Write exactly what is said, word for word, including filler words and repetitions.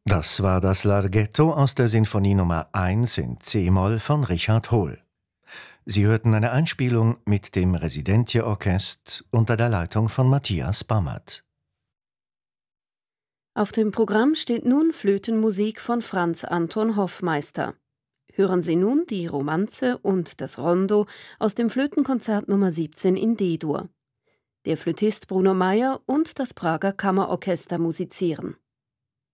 Das war das Larghetto aus der Sinfonie Nummer eins in C-Moll von Richard Hohl. Sie hörten eine Einspielung mit dem Residentje Orchest unter der Leitung von Matthias Bammert. Auf dem Programm steht nun Flötenmusik von Franz Anton Hoffmeister. Hören Sie nun die Romanze und das Rondo aus dem Flötenkonzert Nummer siebzehn in D-Dur. Der Flötist Bruno Meyer und das Prager Kammerorchester musizieren.